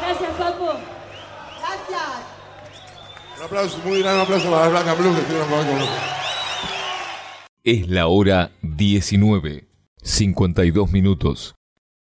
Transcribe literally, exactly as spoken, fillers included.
Gracias, Papo. Gracias. Un aplauso muy grande, un aplauso para Black and Blue que estuvieron con nosotros. Es la hora diecinueve, cincuenta y dos minutos.